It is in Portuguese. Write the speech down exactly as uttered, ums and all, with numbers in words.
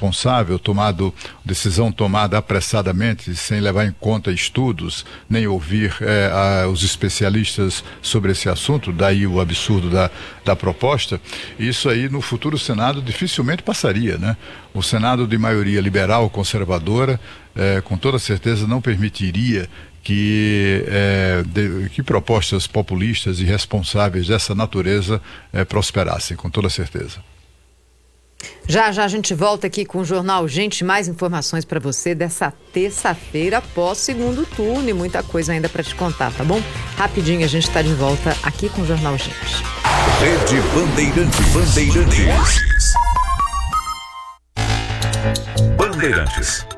irresponsável, tomado, decisão tomada apressadamente, sem levar em conta estudos, nem ouvir é, a, os especialistas sobre esse assunto, daí o absurdo da, da proposta. Isso aí no futuro Senado dificilmente passaria, né? O Senado de maioria liberal, conservadora, é, com toda certeza não permitiria que, é, de, que propostas populistas e irresponsáveis dessa natureza é, prosperassem, com toda certeza. Já já a gente volta aqui com o Jornal Gente, mais informações para você dessa terça-feira após segundo turno e muita coisa ainda para te contar, tá bom? Rapidinho a gente está de volta aqui com o Jornal Gente. Rede Bandeirantes. Bandeirantes. Bandeirantes.